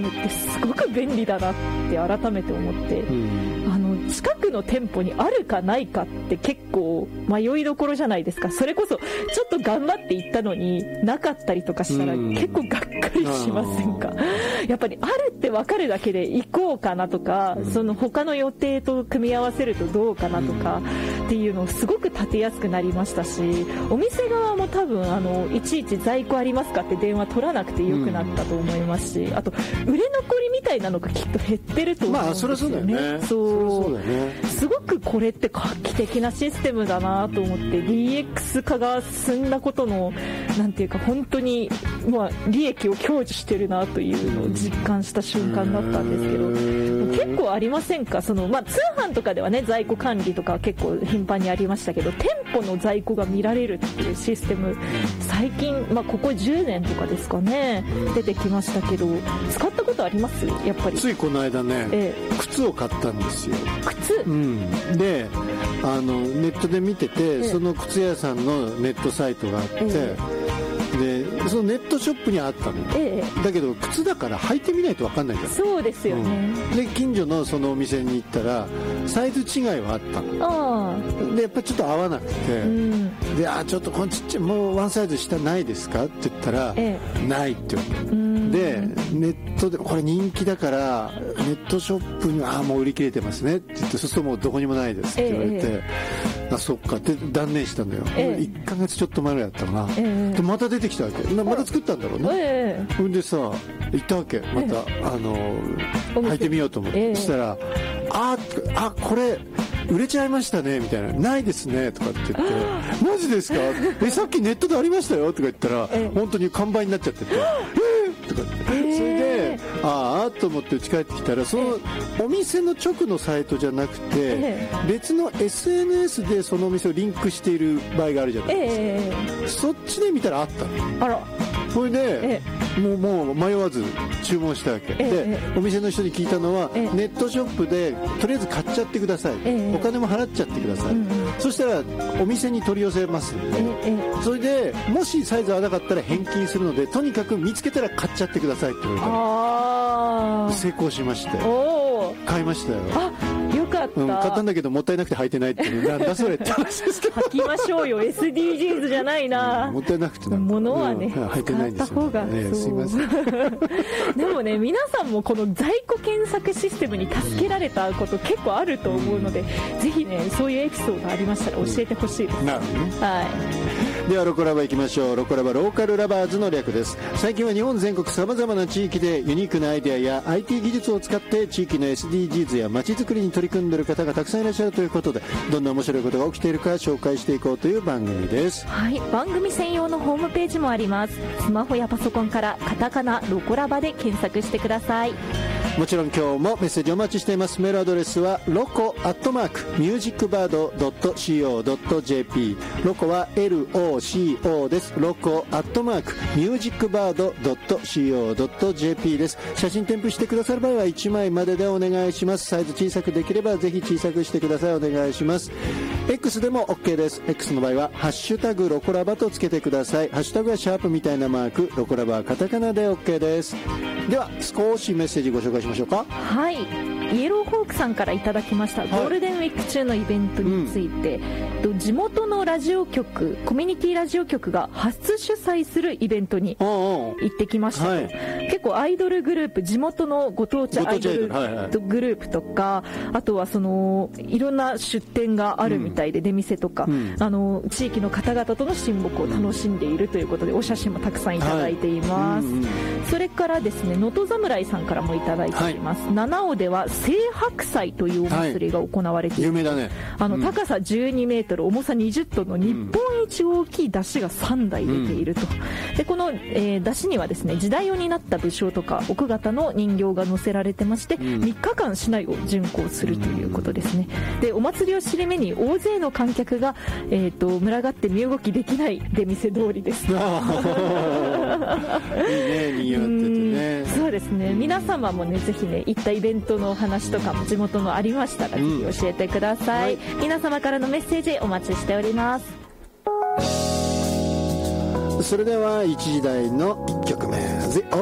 ってすごく便利だなって改めて思って、近くの店舗にあるかないかって結構迷いどころじゃないですか。それこそちょっと頑張って行ったのになかったりとかしたら結構がっかりしませんか。やっぱりあるって分かるだけで行こうかなとか、その他の予定と組み合わせるとどうかなとかっていうのをすごく立てやすくなりましたし、お店側も多分いちいち在庫ありますかって電話取らなくてよくなったと思いますし、あと売れ残りみたいなのがきっと減ってると思うんですよね。 そりゃそうだよね。 そうすごくこれって画期的なシステムだなと思って、 DX 化が進んだことのなんていうか本当に利益を享受してるなというのを実感した瞬間だったんですけど、結構ありませんか。通販とかではね在庫管理とか結構頻繁にありましたけど、店舗の在庫が見られるっていうシステム最近、ここ10年とかですかね、出てきましたけど、使ったことあります？やっぱりついこの間ね、靴を買ったんですよ。 靴？ でネットで見てて、その靴屋さんのネットサイトがあって、でそのネットショップにあったの、だけど靴だから履いてみないと分かんないじゃん。 そうですよね、 で近所のそのお店に行ったらサイズ違いはあったので、やっぱりちょっと合わなくて、でちょっとこのちっちゃいもうワンサイズ下ないですかって言ったら、ないって言われて、でネットでこれ人気だからネットショップにはもう売り切れてますねって言って、そうするともうどこにもないですって言われて、そっかって断念したのよ、1ヶ月ちょっと前ぐらいだったかな、でまた出てきたわけ、また作ったんだろうね、それでさ行ったわけ、また履いてみようと思って、そしたらこれ売れちゃいましたねみたいな、ないですねとかって言ってマジですかさっきネットでありましたよとか言ったら、本当に完売になっちゃってて、とかって、それでと思って家帰ってきたら、そのお店の直のサイトじゃなくて、別の SNS でそのお店をリンクしている場合があるじゃないですか、そっちで見たらあったの。 あら、 それで、もう迷わず注文したわけ、でお店の人に聞いたのは、ネットショップでとりあえず買っちゃってください、お金も払っちゃってください、そしたらお店に取り寄せますんで、それでもしサイズ合わなかったら返金するので、とにかく見つけたら買っちゃってくださいって言われた。成功しまして買いましたよ。 よかった、 買ったんだけどもったいなくて履いてないっていう、なんだそれって話ですけど履きましょうよSDGs じゃないな、 もったいなくて物はね、 履いてないんですよ、すいませんでもね、皆さんもこの在庫検索システムに助けられたこと結構あると思うので、ぜひねそういうエピソードありましたら教えてほしいです、 なるほどね、ではロコラバ行きましょう。ロコラバ、ローカルラバーズの略です。最近は日本全国さまざまな地域でユニークなアイデアや IT 技術を使って地域の SDGs や街づくりに取り組んでいる方がたくさんいらっしゃるということで、どんな面白いことが起きているか紹介していこうという番組です。 番組専用のホームページもあります。スマホやパソコンからカタカナロコラバで検索してください。 もちろん今日もメッセージお待ちしています。メールアドレスはloco@musicbird.co.jp、 ロコは LOCO です。loco@musicbird.co.jp です。写真添付してくださる場合は1枚まででお願いします。サイズ小さくできればぜひ小さくしてください。お願いします。 X でも OK です。 X の場合はハッシュタグロコラバとつけてください。ハッシュタグはシャープみたいなマーク、ロコラバはカタカナで OK です。では少しメッセージご紹介しましょうか。 イエローホークさんからいただきました。ゴールデンウィーク中のイベントについて、地元のラジオ局、コミュニティラジオ局が初主催するイベントに行ってきましたと、結構アイドルグループ、地元のご当地アイドルグループとか、あとはそのいろんな出店があるみたいで、出店とか、地域の方々との親睦を楽しんでいるということで、お写真もたくさんいただいています。それからですね、能登侍さんからもいただいています。七尾では青白祭というお祭りが行われている、 有名だね。 高さ12メートル、重さ20トンの日本一大きい山車が3台出ていると。でこの、山車にはですね、時代を担った武将とか奥方の人形が載せられてまして、3日間市内を巡行するということですね。でお祭りを尻目に大勢の観客が、群がって身動きできない出店通りです。いいね、 賑わっててね。 そうですね、皆様もね、ぜひね、行ったイベントのお話とかも地元のありましたら、ぜひ教えてください。皆様からのメッセージお待ちしております。 それでは1時台の1曲目、